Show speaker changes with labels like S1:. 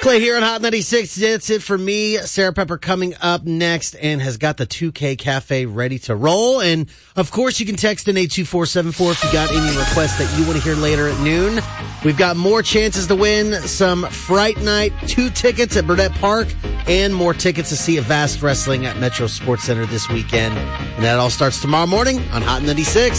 S1: Play here on Hot 96. That's it for me. Sarah Pepper coming up next and has got the 2K Cafe ready to roll. And, of course, you can text in 82474 if you got any requests that you want to hear later at noon. We've got more chances to win, some Fright Night, 2 tickets at Burnett Park, and more tickets to see Avast Wrestling at Metro Sports Center this weekend. And that all starts tomorrow morning on Hot 96.